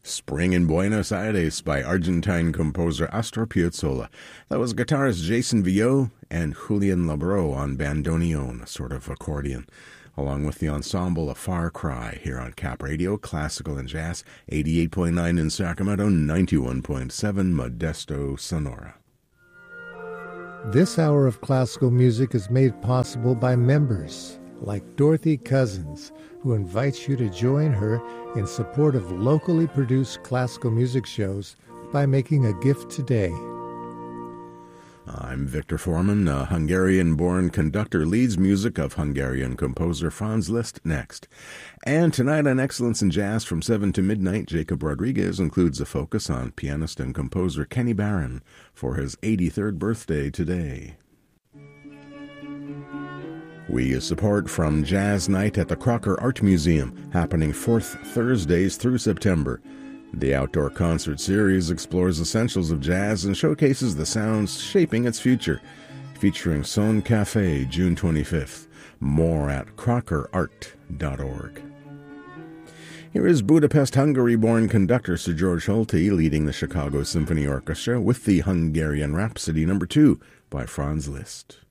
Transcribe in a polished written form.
Spring in Buenos Aires by Argentine composer Astor Piazzolla. That was guitarist Jason Villot and Julian Labro on bandoneon, a sort of accordion, along with the ensemble A Far Cry here on Cap Radio, Classical and Jazz, 88.9 in Sacramento, 91.7 Modesto, Sonora. This hour of classical music is made possible by members like Dorothy Cousins, who invites you to join her in support of locally produced classical music shows by making a gift today. I'm Victor Foreman, a Hungarian-born conductor, leads music of Hungarian composer Franz Liszt next. And tonight on Excellence in Jazz from 7 to midnight, Jacob Rodriguez includes a focus on pianist and composer Kenny Barron for his 83rd birthday today. We get support from Jazz Night at the Crocker Art Museum, happening 4th Thursdays through September. The outdoor concert series explores essentials of jazz and showcases the sounds shaping its future, featuring Son Cafe, June 25th. More at crockerart.org. Here is Budapest, Hungary-born conductor Sir George Solti leading the Chicago Symphony Orchestra with the Hungarian Rhapsody No. 2 by Franz Liszt.